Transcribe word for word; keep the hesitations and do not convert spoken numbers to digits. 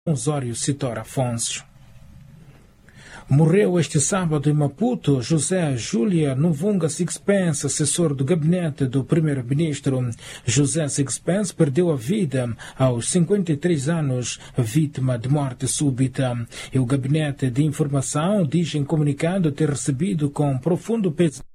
Osório Citor Afonso. Morreu este sábado em Maputo José Júlia Novunga Sixpence, assessor do gabinete do primeiro-ministro. José Sixpence perdeu a vida aos cinquenta e três anos, vítima de morte súbita. E o gabinete de informação diz em comunicado ter recebido com profundo pesar